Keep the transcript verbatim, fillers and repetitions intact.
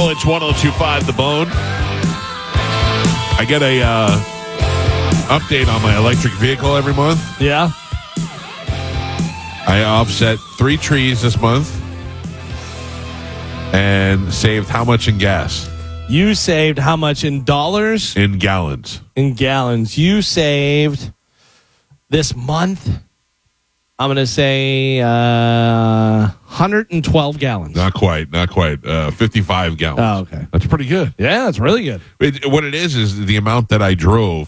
people. It's one oh two point five The Bone. I get a uh, update on my electric vehicle every month. Yeah. I offset three trees this month and saved how much in gas? You saved how much in dollars? In gallons. In gallons. You saved this month, I'm going to say uh, one hundred twelve gallons. Not quite. Not quite. Uh, fifty-five gallons. Oh, okay. That's pretty good. Yeah, that's really good. It, what it is is the amount that I drove